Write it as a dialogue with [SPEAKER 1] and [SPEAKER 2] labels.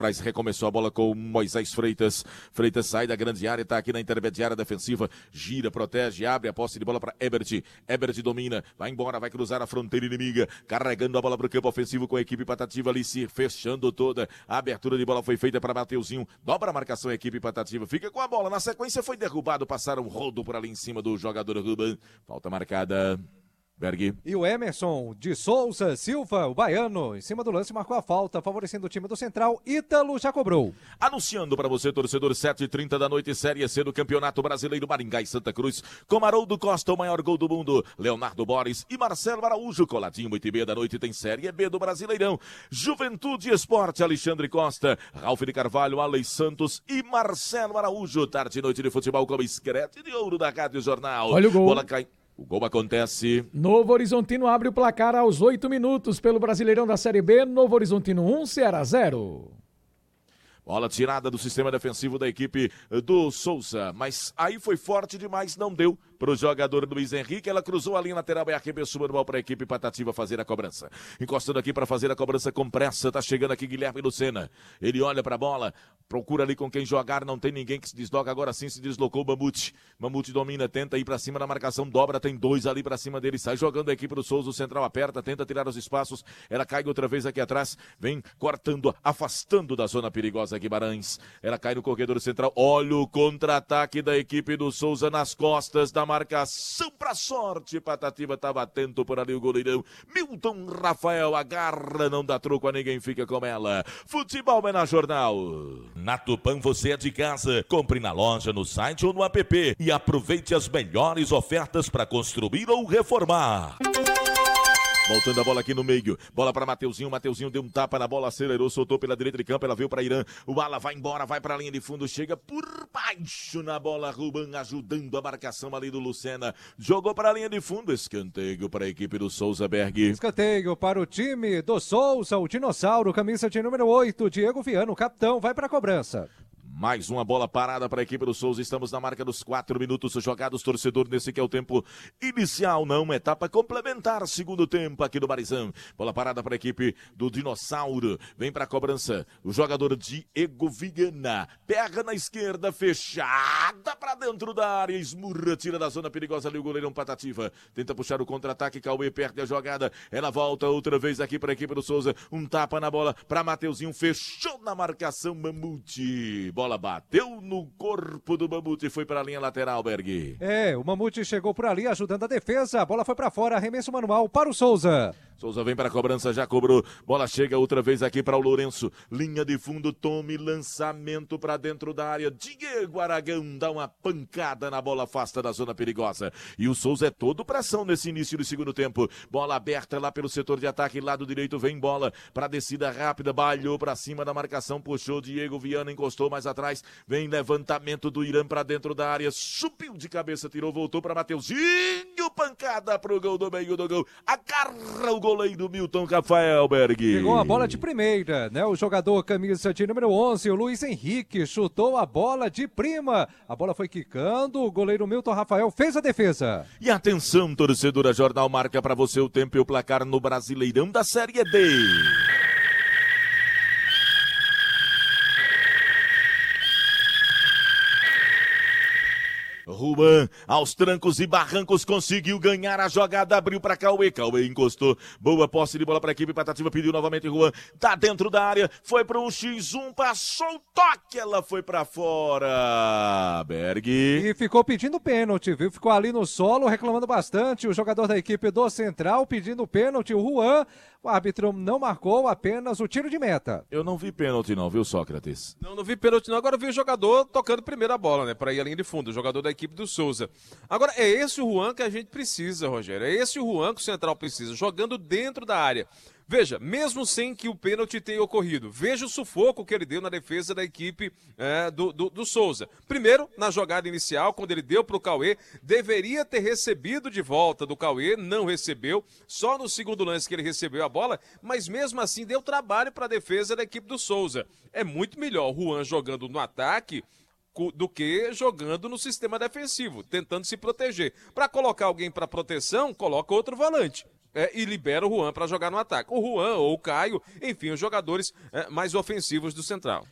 [SPEAKER 1] Recomeçou a bola com Moisés Freitas. Freitas sai da grande área, está aqui na intermediária defensiva. Gira, protege, abre a posse de bola para Ebert. Ebert domina, vai embora, vai cruzar a fronteira inimiga. Carregando a bola para o campo ofensivo com a equipe Patativa ali se fechando toda. A abertura de bola foi feita para Mateuzinho. Dobra a marcação a equipe Patativa. Fica com a bola. Na sequência foi derrubado. Passaram um rodo por ali em cima do jogador Ruben. Falta marcada. Berg.
[SPEAKER 2] E o Emerson de Souza Silva, o baiano, em cima do lance, marcou a falta, favorecendo o time do Central. Ítalo já cobrou.
[SPEAKER 1] Anunciando para você, torcedor, 7h30 da noite, Série C do Campeonato Brasileiro, Maringá e Santa Cruz, com Haroldo Costa, o maior gol do mundo, Leonardo Boris e Marcelo Araújo, coladinho, 8h30 da noite, tem Série B do Brasileirão, Juventude Esporte, Alexandre Costa, Ralf de Carvalho, Alex Santos e Marcelo Araújo, tarde e noite de futebol com escrete de ouro da Rádio Jornal.
[SPEAKER 3] Olha o gol.
[SPEAKER 1] Bola cai. O gol acontece.
[SPEAKER 3] Novo Horizontino abre o placar aos 8 minutos pelo Brasileirão da Série B. Novo Horizontino 1, Ceará 0.
[SPEAKER 1] Bola tirada do sistema defensivo da equipe do Souza. Mas aí foi forte demais, não deu para o jogador Luiz Henrique. Ela cruzou a linha lateral e arremessou manual para a equipe Patativa fazer a cobrança. Encostando aqui para fazer a cobrança com pressa. Tá chegando aqui Guilherme Lucena. Ele olha para a bola, procura ali com quem jogar. Não tem ninguém que se desloca. Agora sim se deslocou o Mamute. Mamute domina, tenta ir para cima da marcação. Dobra, tem dois ali para cima dele. Sai jogando a equipe do Souza. O central aperta, tenta tirar os espaços. Ela cai outra vez aqui atrás. Vem cortando, afastando da zona perigosa Guimarães. Ela cai no corredor central. Olha o contra-ataque da equipe do Souza nas costas da marcação pra sorte. Patativa estava atento por ali o goleirão. Milton Rafael agarra, não dá troco a ninguém, fica com ela. Futebol é na Jornal. Na Tupã você é de casa. Compre na loja, no site ou no app e aproveite as melhores ofertas para construir ou reformar. Voltando a bola aqui no meio, bola para Mateuzinho deu um tapa na bola, acelerou, soltou pela direita de campo, ela veio para Irã, o Ala vai embora, vai para a linha de fundo, chega por baixo na bola, Ruben ajudando a marcação ali do Lucena, jogou para a linha de fundo, escanteio para a equipe do Souza Berg.
[SPEAKER 2] Escanteio para o time do Souza, o dinossauro, camisa de número 8, Diego Viano, capitão, vai para a cobrança.
[SPEAKER 1] Mais uma bola parada para a equipe do Souza. Estamos na marca dos 4 minutos jogados, torcedor, nesse que é o tempo inicial, não, etapa complementar, segundo tempo aqui do Marizão. Bola parada para a equipe do Dinossauro. Vem para a cobrança o jogador Diego Vigana. Pega na esquerda, fechada para dentro da área, esmurra, tira da zona perigosa ali o goleirão Patativa. Tenta puxar o contra-ataque, Cauê perde a jogada. Ela volta outra vez aqui para a equipe do Souza. Um tapa na bola para Mateuzinho, fechou na marcação Mamute. Bola bateu no corpo do Mamute e foi para a linha lateral, Berg.
[SPEAKER 2] O Mamute chegou por ali ajudando a defesa, a bola foi para fora, arremesso manual para o Souza.
[SPEAKER 1] Souza vem para a cobrança, já cobrou, bola chega outra vez aqui para o Lourenço, linha de fundo, tome lançamento para dentro da área, Diego Aragão dá uma pancada na bola, afasta da zona perigosa, e o Souza é todo pressão nesse início do segundo tempo, bola aberta lá pelo setor de ataque, lado direito vem bola, para descida rápida, balhou para cima da marcação, puxou Diego Viana, encostou mais atrás, vem levantamento do Irã para dentro da área, subiu de cabeça, tirou, voltou para Mateuzinho, pancada pro gol do meio do gol, agarra o goleiro Milton Rafael, Berg.
[SPEAKER 2] Pegou a bola de primeira, né? O jogador camisa de número 11, o Luiz Henrique, chutou a bola de prima. A bola foi quicando, o goleiro Milton Rafael fez a defesa.
[SPEAKER 1] E atenção, torcedora, Jornal marca para você o tempo e o placar no Brasileirão da Série D. Ruan, aos trancos e barrancos, conseguiu ganhar a jogada, abriu para Cauê, Cauê encostou, boa posse de bola para a equipe Patativa, pediu novamente Ruan, tá dentro da área, foi para um X1, passou o toque, ela foi para fora, Berg.
[SPEAKER 2] E ficou pedindo pênalti, viu? Ficou ali no solo, reclamando bastante, o jogador da equipe do Central pedindo pênalti, o Ruan, o árbitro não marcou, apenas o tiro de meta.
[SPEAKER 1] Eu não vi pênalti não, viu, Sócrates?
[SPEAKER 4] Não vi pênalti não, agora vi o jogador tocando primeiro a bola, né, para ir à linha de fundo, o jogador da equipe do Souza. Agora, é esse o Ruan que a gente precisa, Rogério, é esse o Ruan que o Central precisa, jogando dentro da área. Veja, mesmo sem que o pênalti tenha ocorrido, veja o sufoco que ele deu na defesa da equipe do Souza. Primeiro, na jogada inicial, quando ele deu para o Cauê, deveria ter recebido de volta do Cauê, não recebeu, só no segundo lance que ele recebeu a bola, mas mesmo assim deu trabalho para a defesa da equipe do Souza. É muito melhor o Ruan jogando no ataque do que jogando no sistema defensivo, tentando se proteger. Para colocar alguém para proteção, coloca outro volante. e libera o Juan para jogar no ataque. O Juan ou o Caio, enfim, os jogadores mais ofensivos do Central.